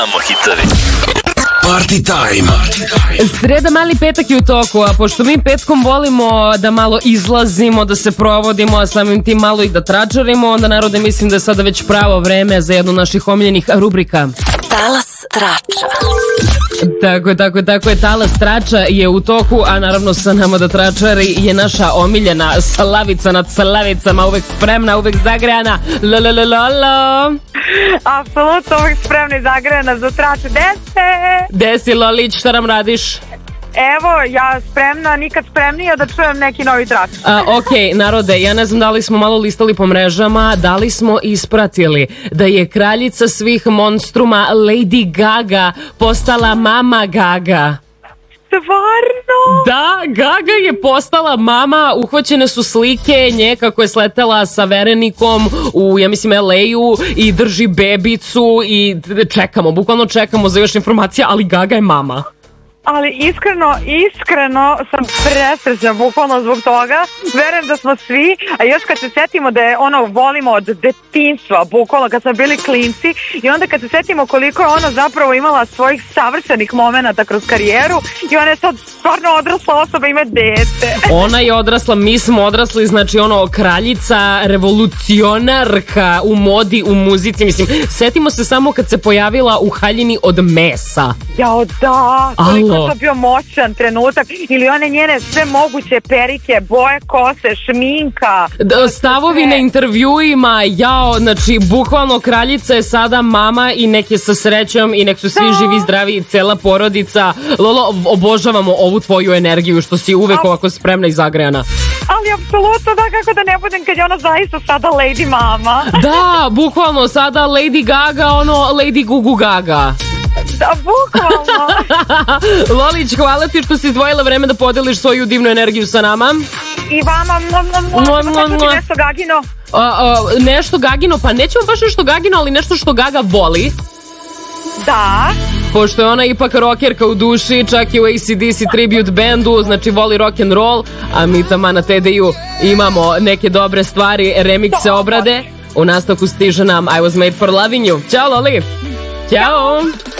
Samo hitovi. Party time. Sreda, mali petak je u toku, a pošto mi petkom volimo da malo izlazimo, da se provodimo, a samim tim malo i da tračarimo, onda narode mislim da je sada već pravo vreme za jednu od naših omiljenih rubrika. Talas trača. Tako je, talas trača je u toku, a naravno sa nama da tračari je naša omiljena Slavica nad Slavicama, uvek spremna, uvek zagrejana. Lololololo. Apsolutno uvijek spremna i zagrejana za traču. Desi Lolić, šta nam radiš? Evo, ja spremna, nikad spremnija da čujem neki novi trač. Ok, narode, ja ne znam da li smo malo listali po mrežama, da li smo ispratili da je kraljica svih monstruma Lady Gaga postala mama Gaga. Stvarno? Da, Gaga je postala mama, uhvaćene su slike nje kako je sletela sa verenikom u, ja mislim, LA-u i drži bebicu i bukvalno čekamo za još informacija, ali Gaga je mama. Ali iskreno sam presrećna bukvalno zbog toga. Verujem da smo svi, a još kad se setimo da je volimo od detinjstva, bukvalno kad smo bili klinci, i onda kad se setimo koliko je ona zapravo imala svojih savršenih momenata kroz karijeru i ona je sad stvarno odrasla osoba, ima dete. Ona je odrasla, mi smo odrasli, znači kraljica, revolucionarka u modi, u muzici, mislim, setimo se samo kad se pojavila u haljini od mesa. Jao da, koliko to bio moćan trenutak, ili one njene sve moguće perike, boje kose, šminka. Stavovi na intervjuima, znači bukvalno kraljica je sada mama i nek je sa srećom i nek su svi živi, zdravi i cela porodica. Lolo, obožavamo ovu tvoju energiju što si uvek ovako spremna i zagrejana. Ali apsolutno da, kako da ne budem kad je ona zaista sada Lady Mama. Da, bukvalno sada Lady Gaga, Lady Gugu Gaga. Da, bukvalno. Lolić, hvala ti što si izdvojila vreme da podeliš svoju divnu energiju sa nama. I vama, nešto Gagino. Nešto Gagino, pa nećemo baš nešto Gagino, ali nešto što Gaga voli. Da. Pošto je ona ipak rockerka u duši, čak i u AC/DC tribute bandu, znači voli rock and roll, a mi tamo na TD-u imamo neke dobre stvari, remikse, obrade. U nastavku stiže nam I Was Made For Loving You. Ćao, Loli. Ćao.